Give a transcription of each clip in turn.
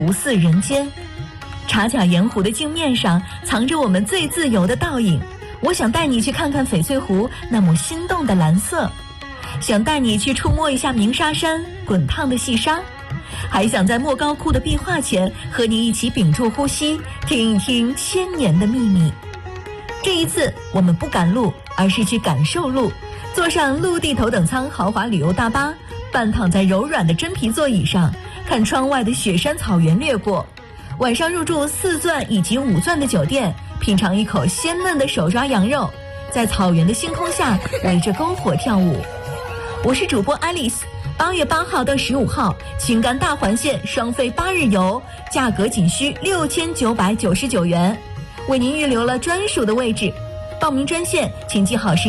无似人间。茶甲盐湖的镜面上藏着我们最自由的倒影，我想带你去看看翡翠湖那抹心动的蓝色，想带你去触摸一下鸣沙山滚烫的细沙，还想在莫高窟的壁画前和你一起屏住呼吸，听一听千年的秘密。这一次我们不赶路，而是去感受路，坐上陆地头等舱豪华旅游大巴，半躺在柔软的真皮座椅上，看窗外的雪山草原掠过。晚上入住4钻以及5钻的酒店，品尝一口鲜嫩的手抓羊肉，在草原的星空下围着篝火跳舞。我是主播 Alice。8月8号到15号，青甘大环线双飞8日游，价格仅需6999元，为您预留了专属的位置。报名专线请记好是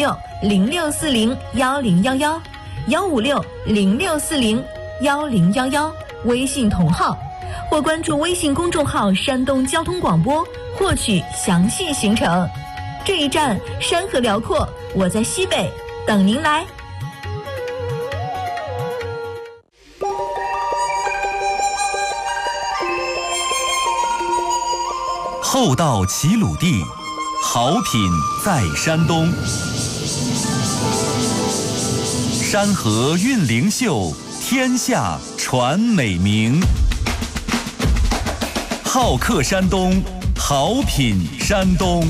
156-0640-1011，156-0640-1011，微信同号，或关注微信公众号山东交通广播获取详细行程。这一站山河辽阔，我在西北等您来。 厚道齐鲁地，好品在山东。山河韵灵秀，天下传美名。好客山东，好品山东。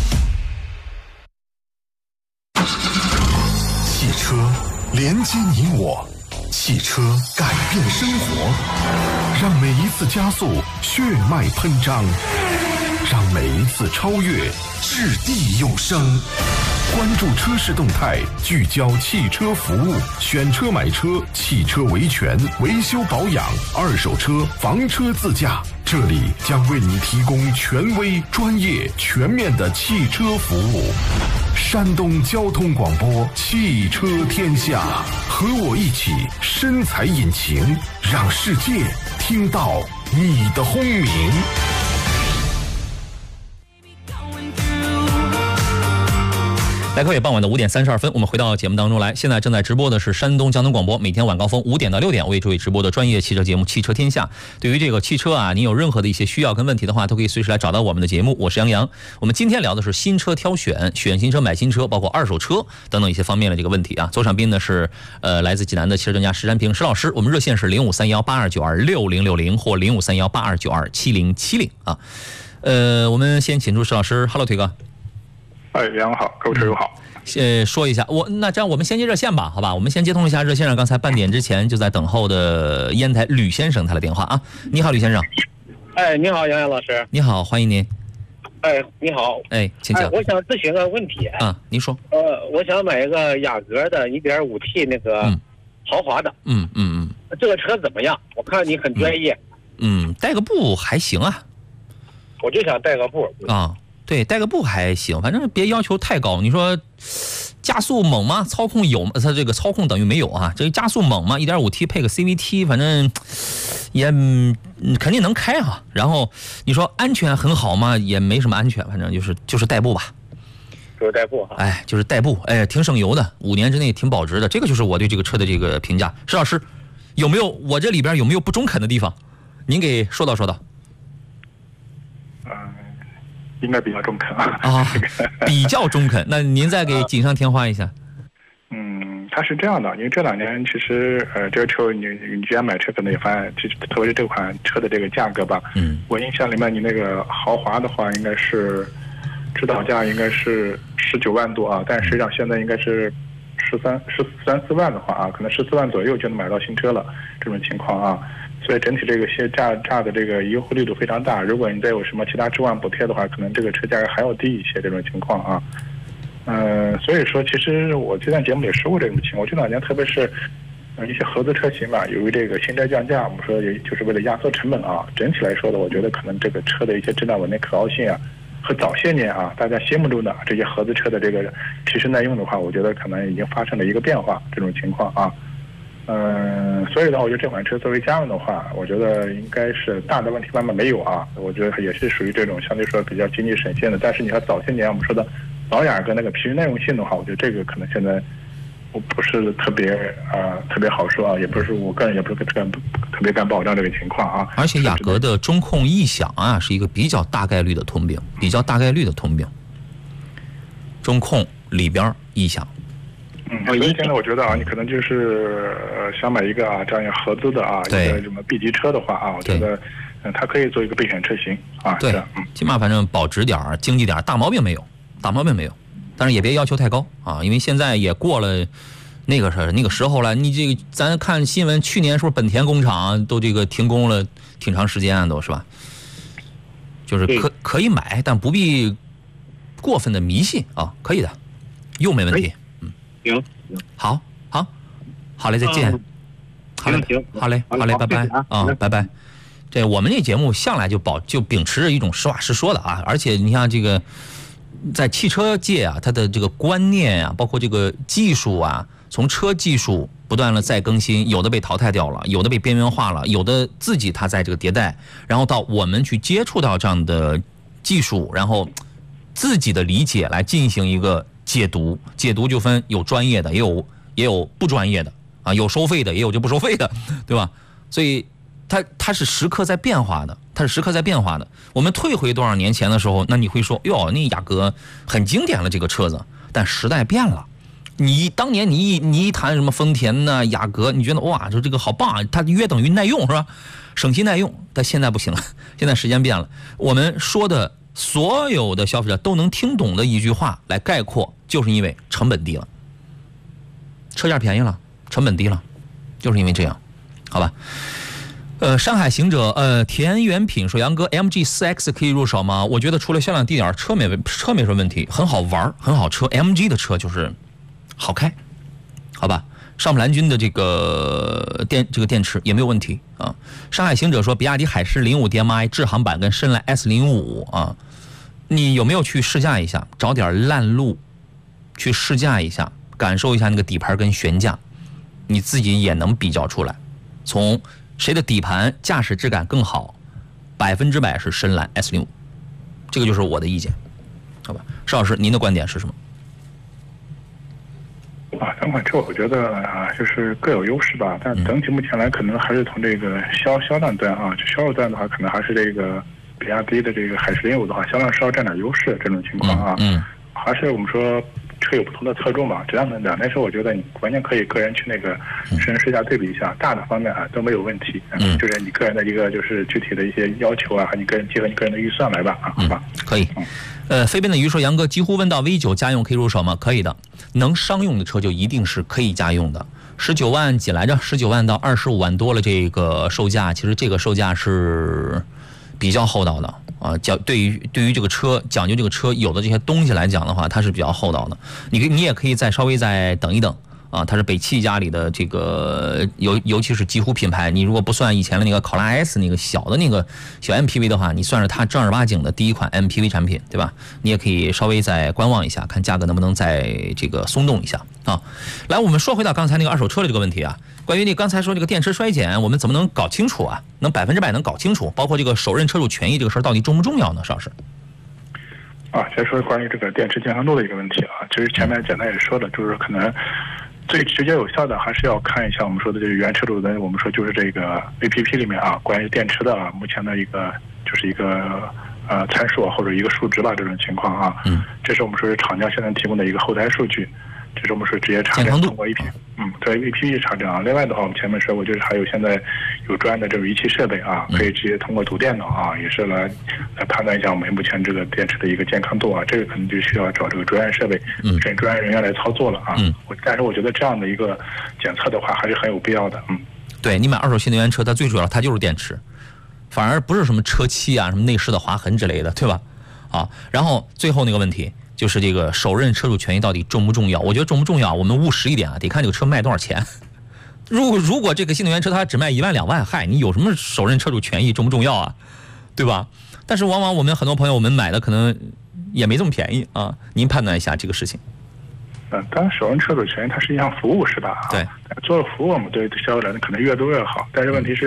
汽车连接你我，汽车改变生活，让每一次加速血脉喷张，让每一次超越掷地有声。关注车市动态，聚焦汽车服务，选车买车，汽车维权、维修保养，二手车、房车自驾，这里将为你提供权威、专业、全面的汽车服务。山东交通广播汽车天下，和我一起深踩引擎，让世界听到你的轰鸣。 来，各位，傍晚的5点32分，我们回到节目当中来。现在正在直播的是山东交通广播，每天晚高峰5点到6点为诸位直播的专业汽车节目《汽车天下》。对于这个汽车啊，您有任何的一些需要跟问题的话，都可以随时来找到我们的节目。我是杨洋。我们今天聊的是新车挑选、选新车、买新车，包括二手车等等一些方面的这个问题啊。左场宾呢是来自济南的汽车专家石山平石老师，我们热线是053182926060或053182927070啊。我们先请出石老师 ，Hello 腿哥。 杨好，各位车友好。 说一下，那这样我们先接热线吧，好吧？我们先接通一下热线上刚才半点之前就在等候的烟台吕先生他的电话啊。你好，吕先生。 你好，杨洋老师。 你好，欢迎您。 你好。 请讲。 我想咨询个问题啊，您说。 我想买一个雅阁的 1.5T 那个豪华的。这个车怎么样？我看你很专业。 带个步还行啊。 我就想带个步啊。对，带个步还行，反正别要求太高。你说加速猛吗？操控有吗？它这个操控等于没有啊。这个加速猛吗？ 1.5T 配个 CVT， 反正也肯定能开啊。然后你说安全很好吗？也没什么安全，反正就是代步吧。 就是代步哈。 就是代步，挺省油的，5年之内挺保值的。这个就是我对这个车的这个评价。石老师，我这里边有没有不中肯的地方？您给说道说道。 应该比较中肯比较中肯。那您再给锦上添花一下。 它是这样的，因为这2年其实这个车你既然买车可能也发现，特别是这款车的这个价格吧。我印象里面你那个豪华的话应该是指导价应该是19万多啊，但实际上现在应该是13、14万的话啊，可能14万左右就能买到新车了，这种情况啊。所以整体这个价的这个优惠力度非常大，如果你再有什么其他置换补贴的话，可能这个车价格还要低一些，这种情况啊。所以说其实我这段节目也说过这种情况，这2年特别是一些合资车型嘛，由于这个新车降价，我们说也就是为了压缩成本啊。整体来说的，我觉得可能这个车的一些质量稳定可靠性啊，和早些年啊大家心目中的这些合资车的这个皮实耐用的话，我觉得可能已经发生了一个变化，这种情况啊。所以呢，我觉得这款车作为家用的话，我觉得应该是大的问题慢慢没有啊。我觉得也是属于这种相对说比较经济省线的。但是你看早些年我们说的保养跟那个皮实耐用性的话，我觉得这个可能现在不是特别好说啊，也不是我个人也不是特别敢保障这个情况啊。 而且雅阁的中控异响啊，是一个比较大概率的通病，中控里边异响。 所以现在我觉得啊，你可能就是想买一个这样一个合资的一个什么 B 级车的话啊，我觉得它可以做一个备选车型啊。 对，起码反正保值点经济点，大毛病没有。但是也别要求太高啊，因为现在也过了那个时候了。你这个咱看新闻，去年是不是本田工厂都这个停工了挺长时间都是吧？就是可以买，但不必过分的迷信啊，可以的，用没问题。 行， 好嘞，再见。好嘞，拜拜啊，拜拜。这我们这节目向来就秉持着一种实话实说的啊，而且你像这个在汽车界啊，它的这个观念啊，包括这个技术啊，从车技术不断的再更新，有的被淘汰掉了，有的被边缘化了，有的自己它在这个迭代，然后到我们去接触到这样的技术，然后自己的理解来进行一个解读就分有专业的，也有不专业的啊，有收费的，也有就不收费的，对吧？所以它是时刻在变化的，我们退回多少年前的时候，那你会说，哟，那雅阁很经典了这个车子，但时代变了。当年你一谈什么丰田呢、雅阁，你觉得哇，就这个好棒啊，它约等于耐用是吧？省心耐用，但现在不行了，现在时间变了。我们说的所有的消费者都能听懂的一句话来概括，就是因为成本低了，车价便宜了，成本低了，就是因为这样，好吧？山海行者，田园品说，杨哥 MG4X 可以入手吗？我觉得除了销量低点，车没什么问题，很好玩，很好车。MG 的车就是好开，好吧？上普兰君的这个电池也没有问题啊。山海行者说，比亚迪海狮05 DMI 智航版跟深蓝 S05啊，你有没有去试驾一下？找点烂路去试驾一下，感受一下那个底盘跟悬架，你自己也能比较出来。从谁的底盘驾驶质感更好，100%是深蓝 S05，这个就是我的意见，好吧？邵老师，您的观点是什么？ 两款车我觉得就是各有优势吧，但整体目前来可能还是从这个销量端销售端的话，可能还是这个比亚迪的这个海狮05的话，销量稍微占点优势，这种情况啊，还是我们说车有不同的侧重吧，这样的两件车我觉得你完全可以个人去那个实人试驾对比一下，大的方面都没有问题，就是你个人的一个就是具体的一些要求和你个人结合你个人的预算来吧，好吧？ 可以。飞奔的鱼说，杨哥几乎问到 V9 家用可以入手吗？可以的，能商用的车就一定是可以家用的。19万几来着？19万到25万多了，这个售价其实这个售价是比较厚道的啊。对于这个车讲究这个车有的这些东西来讲的话，它是比较厚道的。你也可以稍微再等一等啊。它是北汽家里的这个尤其是极狐品牌，你如果不算以前的那个考拉 S 那个小的那个小 MPV 的话，你算是它正儿八经的第一款 MPV 产品，对吧？你也可以稍微再观望一下，看价格能不能再这个松动一下啊。来，我们说回到刚才那个二手车的这个问题啊，关于你刚才说这个电池衰减，我们怎么能搞清楚啊？能100%能搞清楚，包括这个首任车主权益这个事儿到底重不重要呢？邵老师？ 先说关于这个电池健康度的一个问题啊，其实前面简单也说了，就是可能最直接有效的还是要看一下我们说的这个原车主的，我们说就是这个 APP 里面关于电池的目前的一个就是一个参数或者一个数值吧，这种情况啊，这是我们说是厂家现在提供的一个后台数据，这是我们说直接查证通过 APP，对 APP 查证啊。另外的话，我们前面说过，就是还有现在有专业的这种仪器设备可以直接通过读电脑也是来判断一下我们目前这个电池的一个健康度这个可能就需要找这个专业设备、专业人员来操作了但是我觉得这样的一个检测的话还是很有必要的。 对，你买二手新能源车，它最主要它就是电池，反而不是什么车漆什么内饰的划痕之类的，对吧？然后最后那个问题就是这个首任车主权益到底重不重要？我觉得重不重要，我们务实一点得看这个车卖多少钱。如果这个新能源车它只卖1万2万，你有什么首任车主权益重不重要对吧？但是往往我们很多朋友我们买的可能也没这么便宜您判断一下这个事情。 当然首任车主权益它是一项服务是吧？ 对， 做了服务我们对消费者可能越多越好，但是问题是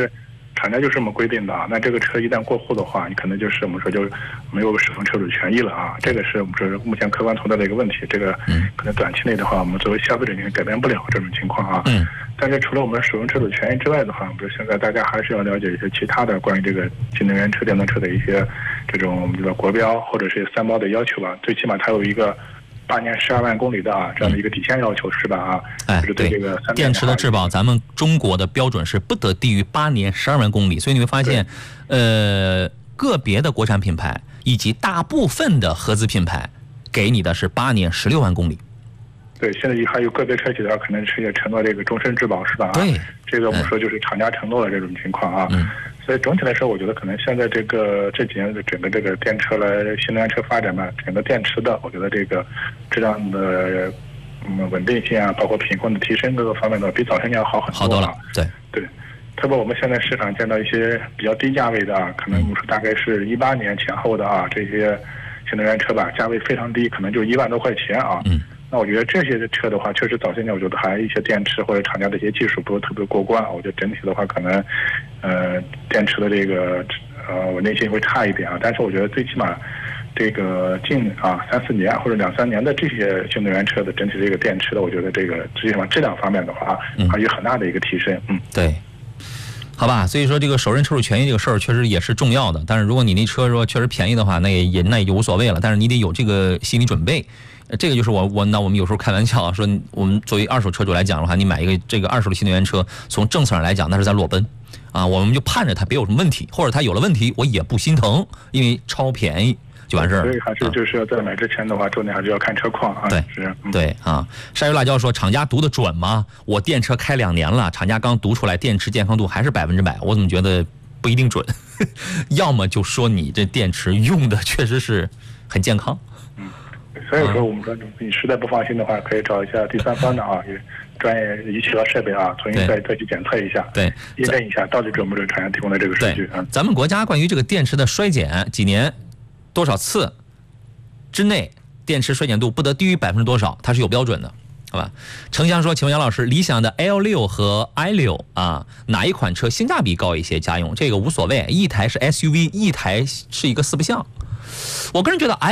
厂家就是这么规定的啊。那这个车一旦过户的话，你可能就是我们说就没有使用车主权益了啊。这个是我们说目前客观存在的一个问题。这个可能短期内的话，我们作为消费者你改变不了这种情况啊。但是除了我们使用车主权益之外的话，我们说现在大家还是要了解一些其他的关于这个新能源车、电动车的一些这种我们叫国标或者是3包的要求吧。最起码它有一个8年12万公里的啊这样的一个底线要求是吧啊？就是对这个电池的质保，咱们中国的标准是不得低于8年12万公里。所以你会发现，个别的国产品牌以及大部分的合资品牌给你的是8年16万公里。 对，现在还有个别车企的话，可能是也承诺这个终身质保是吧？ 对， 这个我们说就是厂家承诺的这种情况啊。所以总体来说，我觉得可能现在这几年的整个这个电车新能源车发展吧，整个电池的，我觉得这个质量的稳定性啊，包括品控的提升各个方面的，比早些年要好很多。 好多了，对。 特别我们现在市场见到一些比较低价位的啊，可能我们说大概是18年前后的啊，这些新能源车吧，价位非常低，可能就1万多块钱啊。那我觉得这些车的话，确实早些年我觉得还一些电池或者厂家的一些技术不是特别过关。我觉得整体的话，可能电池的这个稳定性会差一点啊。但是我觉得最起码这个近3-4年或者2-3年的这些新能源车的整体这个电池的，我觉得这个最起码质量方面的话，还有很大的一个提升。 对。好吧，所以说这个首任车主权益这个事儿确实也是重要的。但是如果你那车说确实便宜的话，那也就无所谓了。但是你得有这个心理准备。这个就是我们有时候开玩笑说，我们作为二手车主来讲的话，你买一个这个二手的新能源车，从政策上来讲那是在裸奔啊，我们就盼着它别有什么问题，或者它有了问题我也不心疼，因为超便宜就完事儿了。 所以还是就是要在买之前的话，重点还是要看车况啊。 对，对啊。山油辣椒说，厂家读的准吗？我电车开2年了，厂家刚读出来电池健康度还是100%，我怎么觉得不一定准？要么就说你这电池用的确实是很健康。 所以说我们说你实在不放心的话，可以找一下第三方的啊，专业仪器和设备啊，重新再去检测一下， 对， 验证一下到底准不准厂家提供的这个数据啊。 咱们国家关于这个电池的衰减，几年多少次之内电池衰减度不得低于多少，它是有标准的，好吧？程香说，请问杨老师，理想的 L6 和 i6 啊，哪一款车性价比高一些？家用这个无所谓，一台是 SUV， 一台是一个4不像。我个人觉得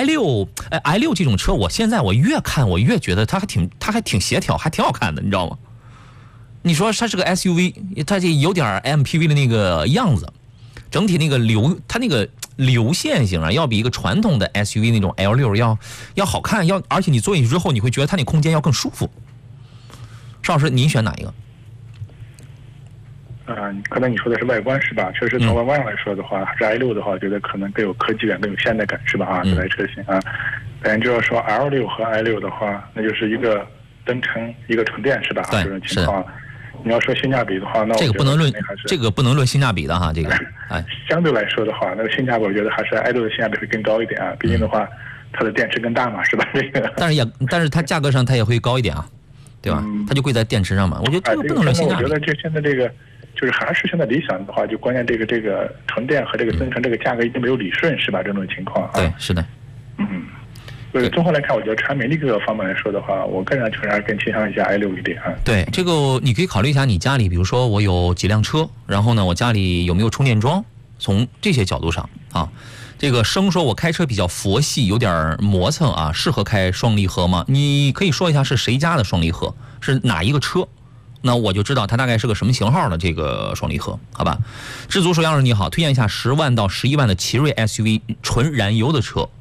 i6 这种车，我现在越看我越觉得它还挺协调，还挺好看的，你知道吗？你说它是个 SUV， 它这有点 MPV 的那个样子，整体那个它那个流线型啊，要比一个传统的 SUV 那种 L6 要好看，而且你坐进去之后，你会觉得它那空间要更舒服。邵老师，您选哪一个？ 可能你说的是外观是吧？确实从外观上来说的话，还是 i6 的话，我觉得可能更有科技感，更有现代感是吧？这台车型啊，但就要说 L6 和 i6 的话，那就是一个增程一个纯电是吧？这种情况，你要说性价比的话，那这个不能论性价比的哈，这个相对来说的话，那个性价比我觉得还是 i6 的性价比会更高一点啊，毕竟的话，它的电池更大嘛，是吧？这个， 但是它价格上它也会高一点啊，对吧？它就贵在电池上嘛，我觉得这个不能论性价比。 我觉得现在这个。就是还是现在理想的话，就关键这个纯电和这个增程这个价格一定没有理顺，是吧？这种情况啊。 对，是的。 所以综合来看，我觉得产美力这个方面来说的话，我个人确实还更倾向一下 i6 一点啊。 对，这个你可以考虑一下你家里，比如说我有几辆车，然后呢，我家里有没有充电桩？从这些角度上啊，这个生说我开车比较佛系，有点磨蹭啊，适合开双离合吗？你可以说一下是谁家的双离合，是哪一个车？那我就知道它大概是个什么型号的这个双离合，好吧？知足说，杨老师你好，推荐一下10万到11万的奇瑞 SUV 纯燃油的车。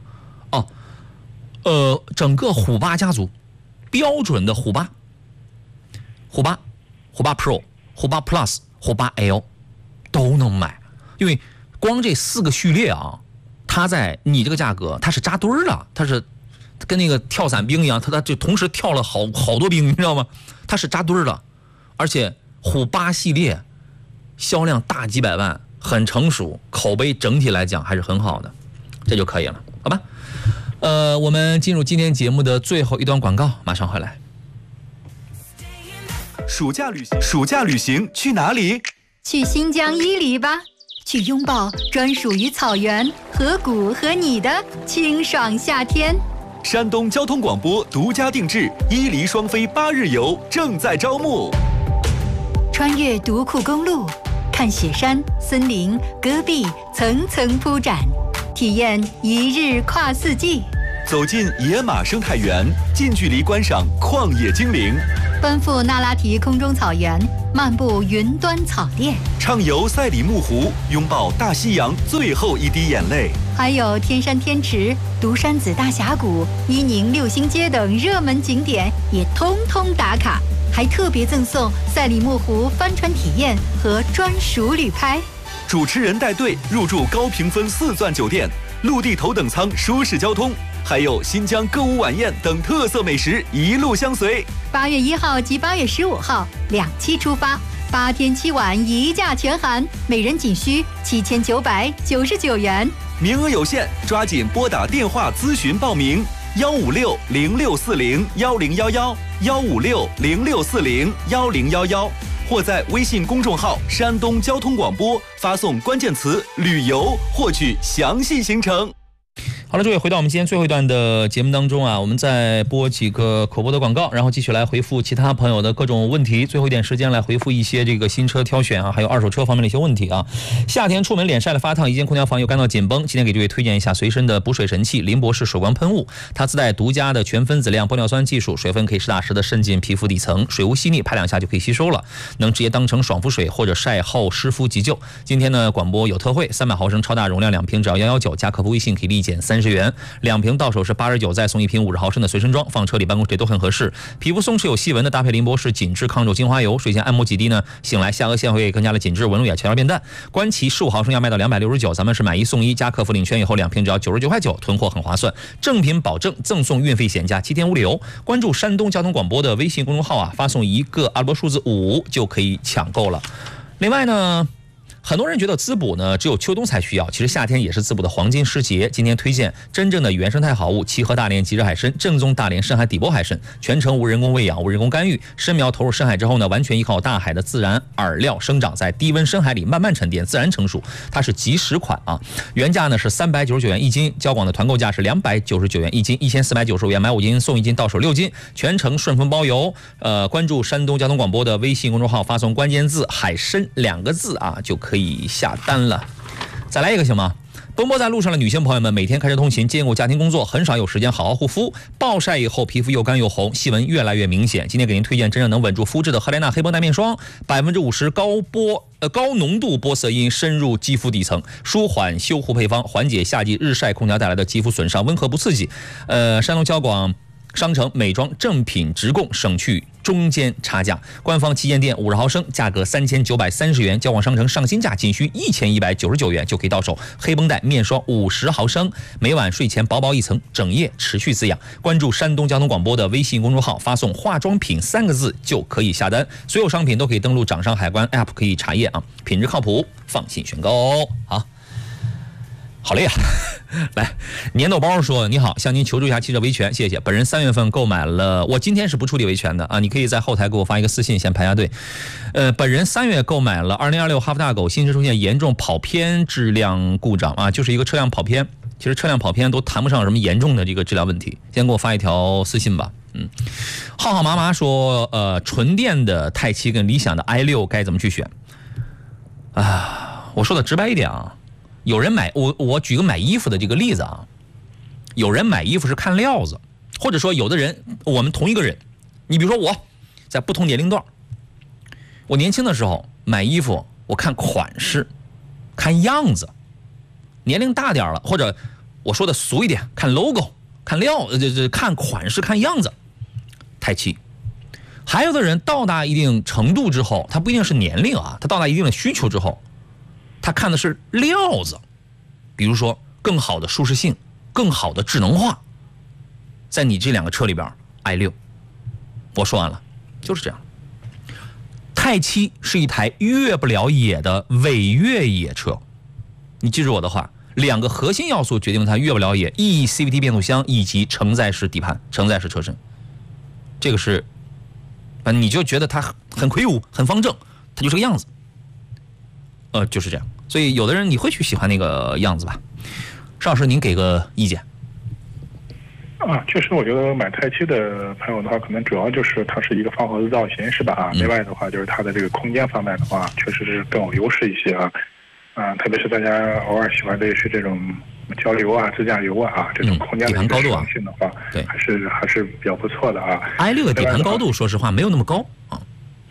整个虎8家族，标准的虎8 Pro、虎8 Plus、虎8 L 都能买，因为光这4个序列啊，它在你这个价格它是扎堆儿的，它是跟那个跳伞兵一样，它就同时跳了好多兵，你知道吗？它是扎堆儿的。而且虎8系列销量大几百万，很成熟，口碑整体来讲还是很好的，这就可以了，好吧？我们进入今天节目的最后一段广告，马上回来。 暑假旅行去哪里？ 去新疆伊犁吧，去拥抱专属于草原、河谷和你的清爽夏天。 山东交通广播独家定制伊犁双飞8日游正在招募。 穿越独库公路， 看雪山、森林、戈壁层层铺展，体验一日跨四季。 走进野马生态园，近距离观赏旷野精灵； 奔赴那拉提空中草原，漫步云端草甸； 畅游赛里木湖，拥抱大西洋最后一滴眼泪。 还有天山天池、独山子大峡谷、伊宁六星街等热门景点也通通打卡，还特别赠送赛里木湖帆船体验和专属旅拍。 主持人带队入住高评分4钻酒店，陆地头等舱舒适交通，还有新疆歌舞晚宴等特色美食一路相随。 8月1号及8月15号2期出发，8天7晚一价全含，每人仅需7999元。 名额有限，抓紧拨打电话咨询报名：156-0640-1011，156-0640-1011，或在微信公众号山东交通广播发送关键词旅游获取详细行程。 好了，诸位，回到我们今天最后一段的节目当中啊，我们再播几个口播的广告，然后继续来回复其他朋友的各种问题。最后一点时间来回复一些这个新车挑选啊，还有二手车方面的一些问题啊。夏天出门脸晒得发烫，一间空调房又干到紧绷，今天给诸位推荐一下随身的补水神器林博士水光喷雾，它自带独家的全分子量玻尿酸技术，水分可以实打实的渗进皮肤底层，水无细腻，拍2下就可以吸收了，能直接当成爽肤水或者晒后湿敷急救。今天呢，广播有特惠，300毫升超大容量2瓶只要119，加客服微信可以立减30元，2瓶到手是89，再送1瓶50毫升的随身装，放车里办公室里都很合适。皮肤松弛有细纹的搭配林博士紧致抗皱精华油，睡前按摩几滴呢，醒来下颚线会更加的紧致，纹路也悄悄变淡。关其15毫升要卖到269，咱们是买1送1，加客服领券以后2瓶只要99块9，囤货很划算，正品保证，赠送运费险价，7天无理由。关注山东交通广播的微信公众号啊，发送一个阿拉伯数字5就可以抢购了。另外呢，很多人觉得滋补呢只有秋冬才需要，其实夏天也是滋补的黄金时节。今天推荐真正的原生态好物齐河大连极致海参，正宗大连深海底部海参，全程无人工喂养，无人工干预，参苗投入深海之后呢，完全依靠大海的自然饵料生长，在低温深海里慢慢沉淀，自然成熟。它是即食款啊，原价呢是399元一斤，交广的团购价是299元一斤，1495元买5斤送1斤，到手6斤，全程顺丰包邮。关注山东交通广播的微信公众号，发送关键字海参2个字啊，就可以下单了。再来一个行吗？奔波在路上的女性朋友们，每天开车通勤，兼顾家庭工作，很少有时间好好护肤，暴晒以后皮肤又干又红，细纹越来越明显。今天给您推荐真正能稳住肤质的赫莲娜黑绷带面霜，50%高浓度玻色因深入肌肤底层，舒缓修护配方，缓解夏季日晒空调带来的肌肤损伤，温和不刺激。山东交广商城美妆正品直供，省去中间差价。官方旗舰店50毫升价格3930元，交广商城上新价仅需1199元就可以到手。黑绷带面霜50毫升，每晚睡前薄薄一层，整夜持续滋养。关注山东交通广播的微信公众号，发送化妆品3个字就可以下单。所有商品都可以登录掌上海关 App 可以查验啊，品质靠谱，放心选购。好累啊！来，年豆包说：“你好，向您求助一下汽车维权，谢谢。本人3月份购买了，我今天是不处理维权的啊，你可以在后台给我发一个私信，先排下队。本人3月购买了2026哈弗大狗，新车出现严重跑偏质量故障啊，就是一个车辆跑偏。其实车辆跑偏都谈不上什么严重的这个质量问题。先给我发一条私信吧。浩浩妈妈说，纯电的泰7跟理想的 i6该怎么去选？啊，我说的直白一点啊。”有人买我举个买衣服的这个例子啊，有人买衣服是看料子，或者说有的人，我们同一个人，你比如说我在不同年龄段，我年轻的时候买衣服我看款式看样子，年龄大点了，或者我说的俗一点，看 logo 看看款式看样子，泰7。还有的人到达一定程度之后，他不一定是年龄啊，他到达一定的需求之后，他看的是料子，比如说更好的舒适性，更好的智能化，在你这2个车里边 i6。 我说完了，就是这样。泰7是一台越不了野的伪越野车，你记住我的话，2个核心要素决定它越不了野：ECVT 变速箱以及承载式底盘、承载式车身。这个是你就觉得它很魁梧很方正，它就是个样子，就是这样。所以有的人你会去喜欢那个样子吧。邵老师您给个意见。 确实，我觉得买泰七的朋友的话，可能主要就是它是一个方盒子造型，是吧？另外的话，就是它的这个空间方面的话，确实是更有优势一些啊。特别是大家偶尔喜欢的是这种郊游啊、自驾游啊，这种空间的高度性的话， 对， 还是比较不错的啊。 i6的底盘高度，说实话没有那么高啊。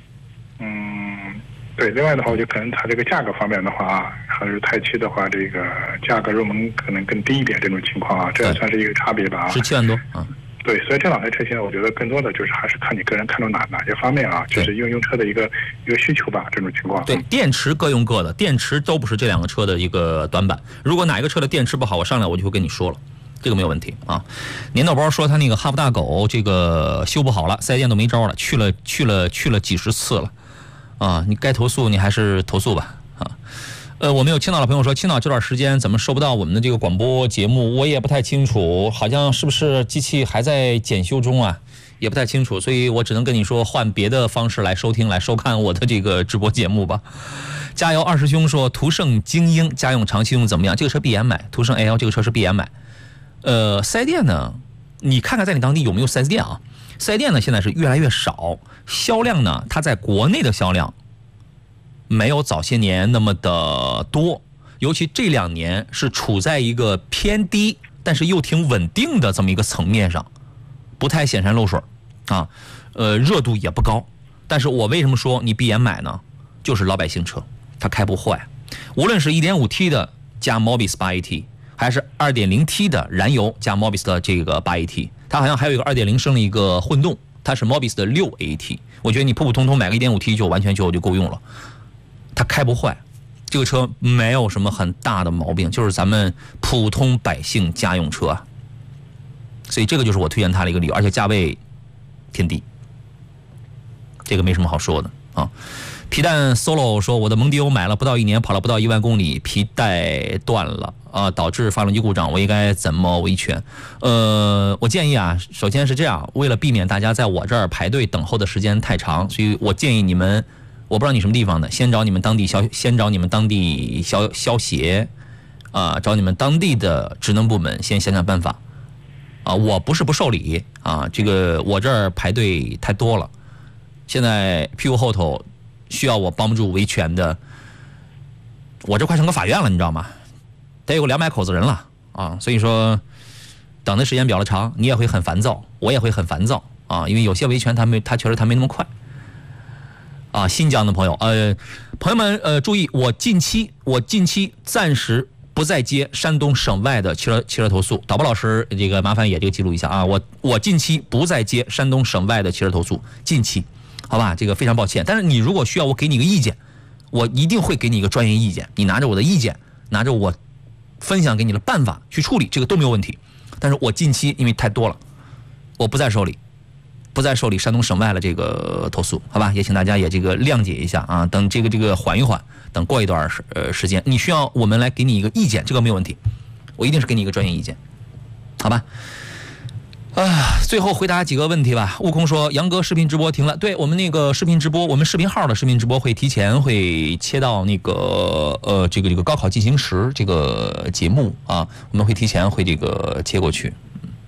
对，另外的话，我觉得可能它这个价格方面的话，还是泰七的话，这个价格入门可能更低一点，这种情况啊，这也算是一个差别吧。 17万多啊。 对，所以这两台车型，我觉得更多的就是还是看你个人看重哪些方面啊，就是用车的一个需求吧，这种情况。 对，电池各用各的，电池都不是这两个车的一个短板。如果哪一个车的电池不好，我上来我就会跟你说了，这个没有问题啊。年豆包说他那个哈弗大狗这个修不好了，4S店都没招了，去了几十次了。你该投诉你还是投诉吧啊。我们有青岛的朋友说，青岛这段时间怎么收不到我们的这个广播节目，我也不太清楚，好像是不是机器还在检修中啊，也不太清楚，所以我只能跟你说换别的方式来收听来收看我的这个直播节目吧。加油二师兄说，途胜精英家用长期用怎么样？这个车闭眼买，途胜 L 这个车是闭眼买。4S店呢，你看看在你当地有没有 4S 店啊？4S店呢现在是越来越少，销量呢它在国内的销量没有早些年那么的多，尤其这2年是处在一个偏低但是又挺稳定的这么一个层面上，不太显山露水啊，热度也不高。但是我为什么说你闭眼买呢？就是老百姓车它开不坏，无论是 1.5T 的加 Mobis 8AT， 还是 2.0T 的燃油加 Mobis 的这个 8AT， 它好像还有一个 2.0 升的一个混动，它是 Mobis 的 6AT。 我觉得你普普通通买个 1.5T 就完全就够用了，它开不坏，这个车没有什么很大的毛病，就是咱们普通百姓家用车啊，所以这个就是我推荐它的一个理由，而且价位挺低，这个没什么好说的啊。皮蛋 Solo 说，我的蒙迪欧买了不到1年，跑了不到1万公里，皮带断了啊，导致发动机故障，我应该怎么维权？我建议啊，首先是这样，为了避免大家在我这儿排队等候的时间太长，所以我建议你们，我不知道你什么地方的，先找你们当地消协啊，找你们当地的职能部门先想想办法啊。我不是不受理啊，这个我这儿排队太多了，现在屁股后头需要我帮助维权的，我这快成个法院了，你知道吗？得有200口子人了啊，所以说等的时间比较长，你也会很烦躁，我也会很烦躁啊，因为有些维权他确实没那么快啊。新疆的朋友，朋友们注意，我近期暂时不再接山东省外的汽车投诉，导播老师这个麻烦也这个记录一下啊，我近期不再接山东省外的汽车投诉，近期。好吧，这个非常抱歉，但是你如果需要我给你一个意见，我一定会给你一个专业意见，你拿着我的意见，拿着我分享给你的办法去处理，这个都没有问题。但是我近期因为太多了，我不再受理山东省外的这个投诉，好吧？也请大家也这个谅解一下啊，等这个缓一缓，等过一段时间，你需要我们来给你一个意见，这个没有问题，我一定是给你一个专业意见，好吧？最后回答几个问题吧。悟空说，杨哥视频直播停了，对，我们那个视频直播，我们视频号的视频直播会提前会切到那个这个高考进行时这个节目啊，我们会提前会这个切过去。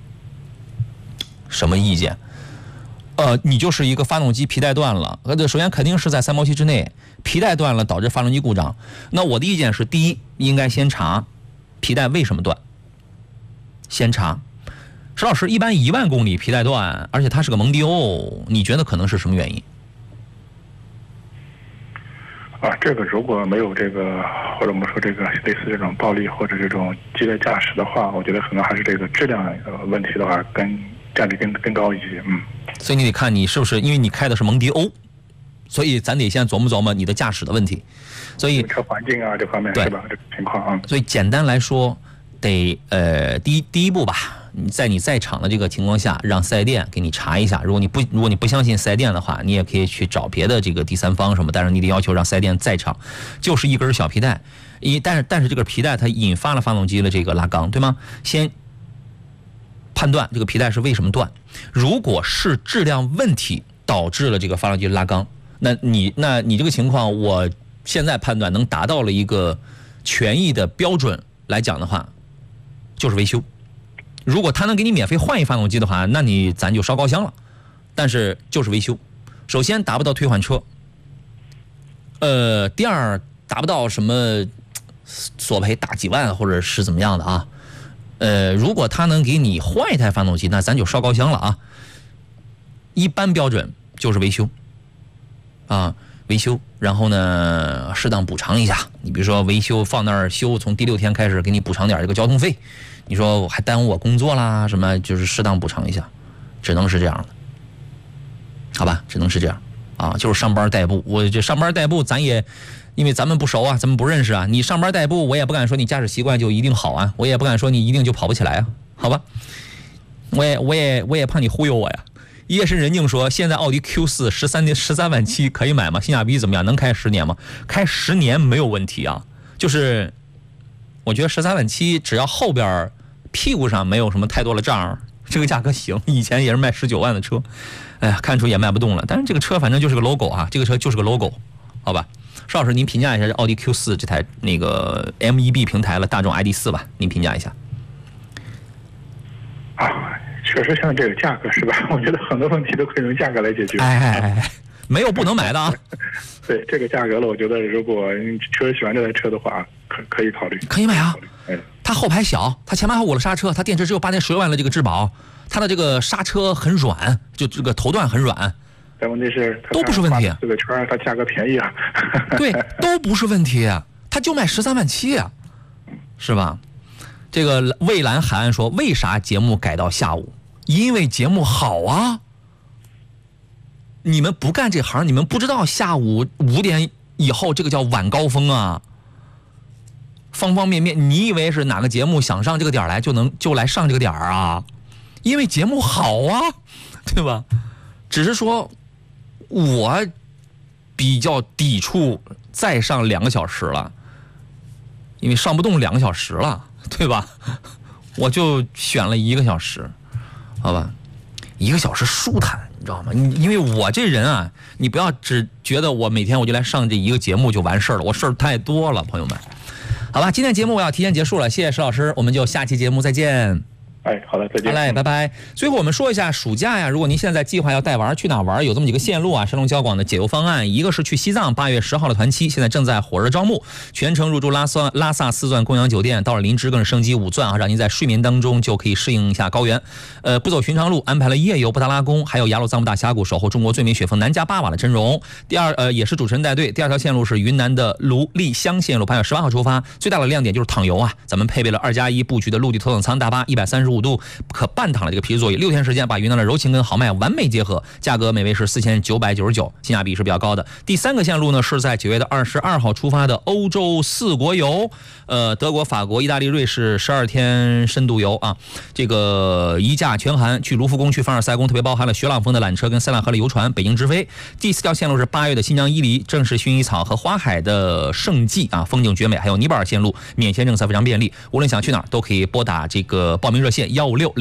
什么意见？你就是一个发动机皮带断了，首先肯定是在3毛期之内，皮带断了导致发动机故障。那我的意见是，第一，应该先查皮带为什么断，先查。石老师，一般1万公里皮带断，而且它是个蒙迪欧，你觉得可能是什么原因？ 这个如果没有这个，或者我们说这个类似这种暴力或者这种激烈驾驶的话，我觉得可能还是这个质量问题的话，占比更高一些。 所以你得看你是不是，因为你开的是蒙迪欧，所以咱得先琢磨琢磨你的驾驶的问题。所以车环境啊这方面是吧？这个情况啊。 所以简单来说，得第一步吧。你在场的这个情况下，让4S店给你查一下。如果你不相信4S店的话，你也可以去找别的这个第三方什么，但是你得要求让4S店在场。就是一根小皮带，但是这个皮带它引发了发动机的这个拉缸，对吗？先判断这个皮带是为什么断。如果是质量问题导致了这个发动机拉缸，那你这个情况，我现在判断能达到了一个权益的标准来讲的话，就是维修。 如果他能给你免费换一发动机的话，那咱就烧高香了。但是就是维修，首先达不到退换车，第二达不到什么索赔大几万或者是怎么样的啊。如果他能给你换一台发动机，那咱就烧高香了啊。一般标准就是维修啊，维修，然后呢适当补偿一下。你比如说维修放那儿修，从第6天开始给你补偿点这个交通费，你说我还耽误我工作啦什么，就是适当补偿一下，只能是这样的，好吧？只能是这样啊，就是上班代步。我这上班代步咱也因为咱们不熟啊，咱们不认识啊，你上班代步我也不敢说你驾驶习惯就一定好啊，我也不敢说你一定就跑不起来啊，好吧？我也怕你忽悠我呀。夜深人静说，现在奥迪 Q4 13万7可以买吗？性价比怎么样？能开10年吗？开10年没有问题啊，就是我觉得13万7只要后边屁股上没有什么太多的障，这个价格行。以前也是卖19万的车，哎呀，看出也卖不动了。但是这个车反正就是个 logo 啊，这个车就是个 logo， 好吧？邵老师，您评价一下这奥迪 Q4 这台那个 MEB 平台了大众 ID.4 吧？您评价一下。 啊，确实像这个价格是吧？我觉得很多问题都可以用价格来解决。 没有不能买的啊。 对这个价格了，我觉得如果你确实喜欢这台车的话，可以考虑。 可以买啊。它后排小，它前排还有5的刹车，它电池只有8.16万的这个质保，它的这个刹车很软，就这个头段很软。 但问题是都不是问题， 这个圈它价格便宜啊。 对，都不是问题，它就卖13万7啊，是吧？这个蔚蓝海岸说，为啥节目改到下午？因为节目好啊。你们不干这行，你们不知道下午5点以后这个叫晚高峰啊。方方面面，你以为是哪个节目想上这个点来就来上这个点啊？因为节目好啊，对吧？只是说我比较抵触再上2个小时了，因为上不动2个小时了，对吧？我就选了1个小时，好吧？1个小时舒坦，你知道吗？因为我这人啊，你不要只觉得我每天我就来上这一个节目就完事儿了，我事儿太多了，朋友们。好吧，今天节目我要提前结束了，谢谢石老师，我们就下期节目再见。 哎，好的，再见。 好嘞，拜拜。最后我们说一下暑假呀，如果您现在计划要带娃去哪玩，有这么几个线路啊，山东交广的解忧方案，一个是去西藏，8月10号的团期，现在正在火热招募，全程入住拉萨4钻供养酒店，到了林芝更是升级5钻啊，让您在睡眠当中就可以适应一下高原。不走寻常路，安排了夜游布达拉宫，还有雅鲁藏布大峡谷，守候中国最美雪峰南迦巴瓦的真容。也是主持人带队。第2条线路是云南的卢丽香线路，8月18号出发，最大的亮点就是躺游啊，咱们配备了2+1布局的陆地头等舱大巴，135度可半躺的这个皮质座椅，6天时间把云南的柔情跟豪迈完美结合，价格每位是4999，性价比是比较高的。第3个线路呢是在9月22号出发的欧洲4国游，德国、法国、意大利、瑞士12天深度游啊，这个一价全含，去卢浮宫、去凡尔赛宫，特别包含了雪朗峰的缆车跟塞纳河的游船，北京直飞。第4条线路是8月的新疆伊犁，正是薰衣草和花海的盛季啊，风景绝美，还有尼泊尔线路，免签政策非常便利，无论想去哪儿都可以拨打这个报名热线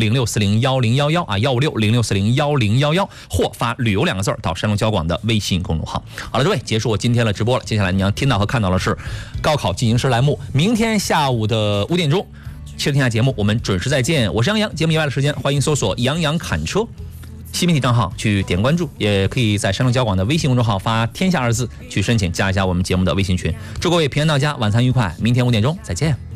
15606401011啊15606401011，或发旅游2个字到山东交广的微信公众号。好了，各位，结束我今天的直播了。接下来你要听到和看到的是高考进行时栏目，明天下午的5点钟，汽车天下节目我们准时再见。我是杨洋，节目以外的时间欢迎搜索杨洋侃车新媒体账号去点关注，也可以在山东交广的微信公众号发天下2字去申请加一下我们节目的微信群。祝各位平安到家，晚餐愉快，明天5点钟再见。